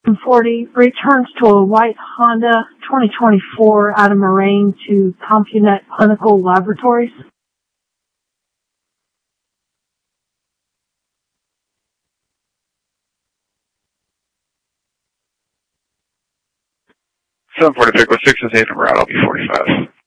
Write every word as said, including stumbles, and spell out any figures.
forty returns to a white Honda twenty twenty-four out of Moraine to CompuNet Clinical Laboratories. seven forty-three, go six is eight, number out, I'll be forty-five.